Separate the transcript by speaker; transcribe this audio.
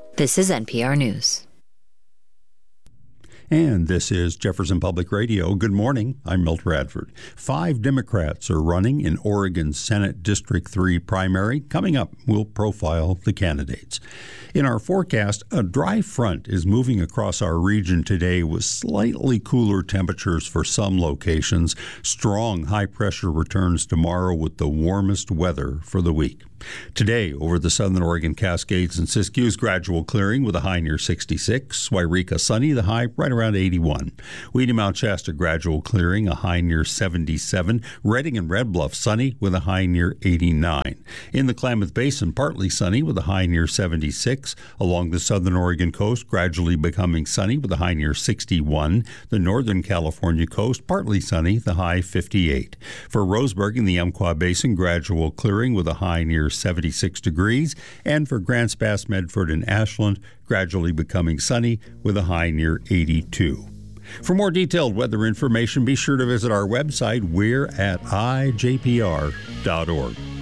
Speaker 1: This is NPR News.
Speaker 2: And this is Jefferson Public Radio. Good morning. I'm Milt Radford. 5 Democrats are running in Oregon's Senate District 3 primary. Coming up, we'll profile the candidates. In our forecast, a dry front is moving across our region today with slightly cooler temperatures for some locations. Strong high pressure returns tomorrow with the warmest weather for the week. Today, over the southern Oregon Cascades and Siskiyous, gradual clearing with a high near 66. Wairika sunny, the high right around 81. Weedy Mount Shasta, gradual clearing, a high near 77. Redding and Red Bluff sunny with a high near 89. In the Klamath Basin, partly sunny with a high near 76. Along the southern Oregon coast, gradually becoming sunny with a high near 61. The northern California coast, partly sunny, the high 58. For Roseburg in the Umpqua Basin, gradual clearing with a high near 76 degrees, and for Grants Pass, Medford, and Ashland, gradually becoming sunny with a high near 82. For more detailed weather information, be sure to visit our website. We're at ijpr.org.